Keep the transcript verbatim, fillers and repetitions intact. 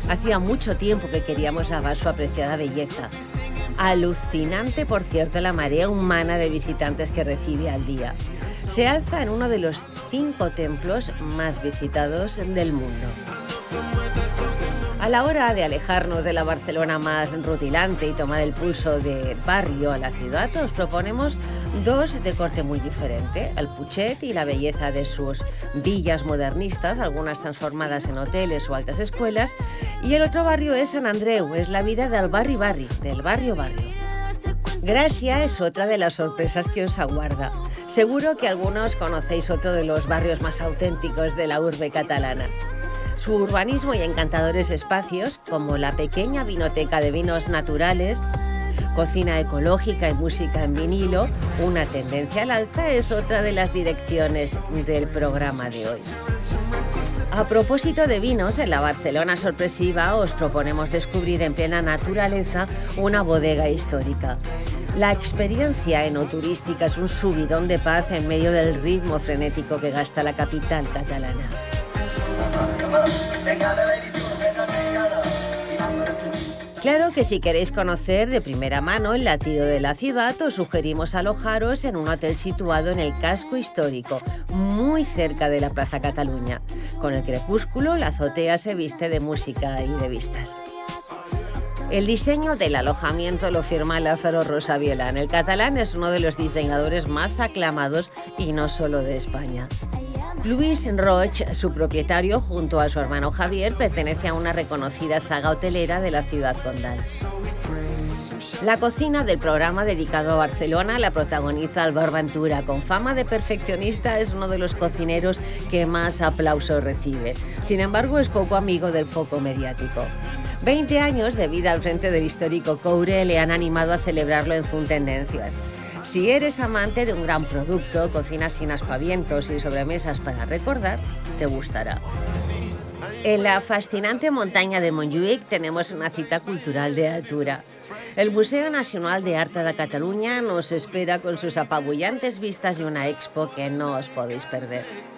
Hacía mucho tiempo que queríamos lavar su apreciada belleza. Alucinante, por cierto, la marea humana de visitantes que recibe al día. Se alza en uno de los cinco templos más visitados del mundo. A la hora de alejarnos de la Barcelona más rutilante y tomar el pulso de barrio a la ciudad, os proponemos dos de corte muy diferente: el Putxet y la belleza de sus villas modernistas, algunas transformadas en hoteles o altas escuelas, y el otro barrio es Sant Andreu, es la vida del barri barri, del barrio barrio. Gracia es otra de las sorpresas que os aguarda. Seguro que algunos conocéis otro de los barrios más auténticos de la urbe catalana. Su urbanismo y encantadores espacios, como la pequeña vinoteca de vinos naturales, cocina ecológica y música en vinilo, una tendencia al alza, es otra de las direcciones del programa de hoy. A propósito de vinos, en la Barcelona sorpresiva os proponemos descubrir en plena naturaleza una bodega histórica. La experiencia enoturística es un subidón de paz en medio del ritmo frenético que gasta la capital catalana. Claro que si queréis conocer de primera mano el latido de la ciudad, os sugerimos alojaros en un hotel situado en el casco histórico, muy cerca de la Plaza Cataluña. Con el crepúsculo, la azotea se viste de música y de vistas. El diseño del alojamiento lo firma Lázaro Rosaviolán. El catalán es uno de los diseñadores más aclamados y no solo de España. Luis Roig, su propietario, junto a su hermano Javier, pertenece a una reconocida saga hotelera de la ciudad condal. La cocina del programa dedicado a Barcelona la protagoniza Albert Ventura. Con fama de perfeccionista, es uno de los cocineros que más aplausos recibe. Sin embargo, es poco amigo del foco mediático. veinte años de vida al frente del histórico Coure le han animado a celebrarlo en Zoom Tendencias. Si eres amante de un gran producto, cocinas sin aspavientos y sobremesas para recordar, te gustará. En la fascinante montaña de Montjuïc tenemos una cita cultural de altura. El Museo Nacional de Arte de Cataluña nos espera con sus apabullantes vistas y una expo que no os podéis perder.